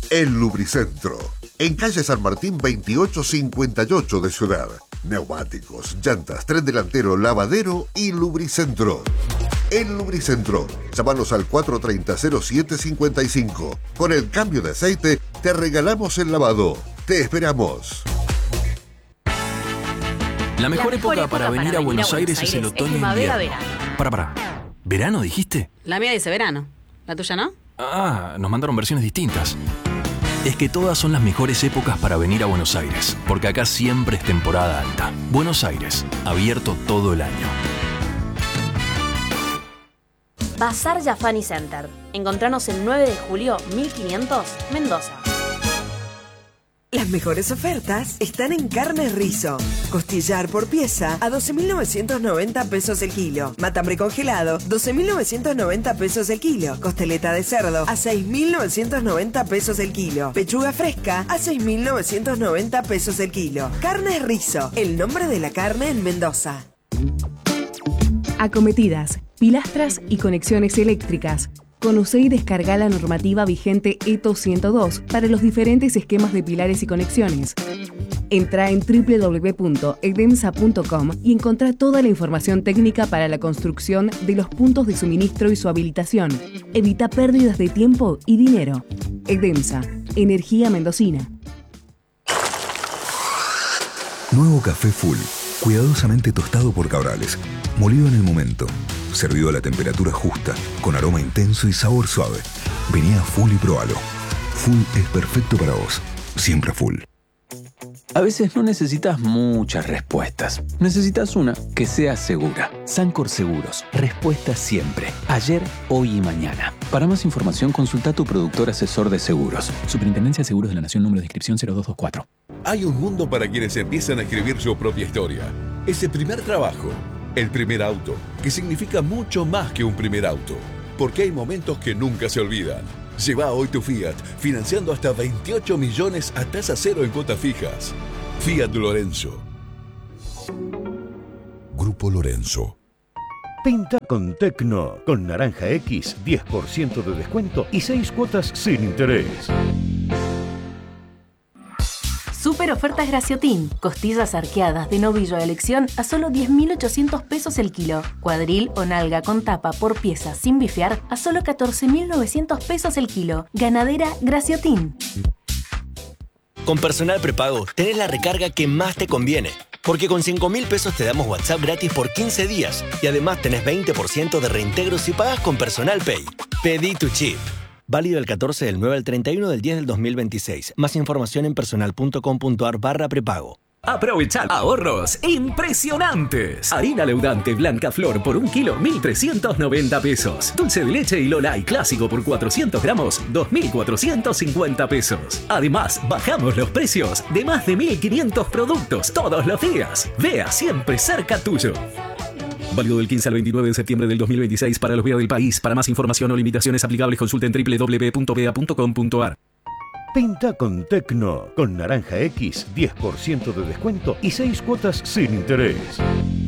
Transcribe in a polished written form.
El Lubricentro. En calle San Martín 2858 de Ciudad. Neumáticos, llantas, tren delantero, lavadero y Lubricentro. El Lubricentro. Llámanos al 430-0755. Con el cambio de aceite te regalamos el lavado. Te esperamos. La mejor época para venir a Buenos Aires es el otoño e invierno. Para. ¿Verano dijiste? La mía dice verano. ¿La tuya no? Ah, nos mandaron versiones distintas. Es que todas son las mejores épocas para venir a Buenos Aires, porque acá siempre es temporada alta. Buenos Aires, abierto todo el año. Bazar Yafani Center. Encontranos el 9 de julio 1500, Mendoza. Las mejores ofertas están en Carnes Rizo. Costillar por pieza a 12.990 pesos el kilo. Matambre congelado, 12.990 pesos el kilo. Costeleta de cerdo a 6.990 pesos el kilo. Pechuga fresca a 6.990 pesos el kilo. Carnes Rizo, el nombre de la carne en Mendoza. Acometidas, pilastras y conexiones eléctricas. Conoce y descarga la normativa vigente ETO 102 para los diferentes esquemas de pilares y conexiones. Entra en www.edemsa.com y encontrá toda la información técnica para la construcción de los puntos de suministro y su habilitación. Evita pérdidas de tiempo y dinero. Edemsa, energía mendocina. Nuevo café Full, cuidadosamente tostado por Cabrales, molido en el momento, servido a la temperatura justa, con aroma intenso y sabor suave. Vení a Full y probalo. Full es perfecto para vos, siempre Full. A veces no necesitas muchas respuestas. Necesitas una que sea segura. Sancor Seguros. Respuesta siempre. Ayer, hoy y mañana. Para más información, consulta a tu productor asesor de seguros. Superintendencia de Seguros de la Nación, número de inscripción 0224. Hay un mundo para quienes empiezan a escribir su propia historia. Ese primer trabajo, el primer auto, que significa mucho más que un primer auto. Porque hay momentos que nunca se olvidan. Lleva hoy tu Fiat, financiando hasta 28 millones a tasa cero en cuotas fijas. Fiat Lorenzo. Grupo Lorenzo. Pinta con Tecno, con Naranja X, 10% de descuento y 6 cuotas sin interés. Super ofertas Graciotin. Costillas arqueadas de novillo a elección a solo 10.800 pesos el kilo. Cuadril o nalga con tapa por pieza sin bifear a solo 14.900 pesos el kilo. Ganadera Graciotin. Con Personal Prepago tenés la recarga que más te conviene. Porque con 5.000 pesos te damos WhatsApp gratis por 15 días. Y además tenés 20% de reintegro si pagas con Personal Pay. Pedí tu chip. Válido del 14 del 9 al 31 del 10 del 2026. Más información en personal.com.ar/prepago. Aprovecha ahorros impresionantes. Harina leudante Blanca Flor por 1 kilo, 1.390 pesos. Dulce de leche y Lolay clásico por 400 gramos, 2.450 pesos. Además, bajamos los precios de más de 1.500 productos todos los días. Vea siempre cerca tuyo. Válido del 15 al 29 de septiembre del 2026 para los BEA del país. Para más información o limitaciones aplicables consulten www.bea.com.ar. Pinta con Tecno, con Naranja X, 10% de descuento y 6 cuotas sin interés.